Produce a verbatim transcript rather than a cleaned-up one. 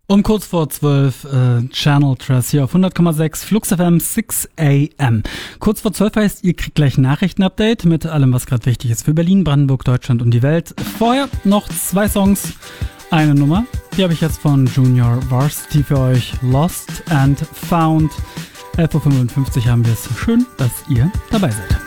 Um kurz vor zwölf, äh, Channel Trust hier auf hundert Komma sechs, Flux F M, six a m. Kurz vor zwölf heißt, ihr kriegt gleich ein Nachrichtenupdate mit allem, was gerade wichtig ist für Berlin, Brandenburg, Deutschland und die Welt. Vorher noch zwei Songs, eine Nummer, die habe ich jetzt von Junior Varsity für euch, Lost and Found. elf Uhr fünfundfünfzig haben wir es. Schön, dass ihr dabei seid.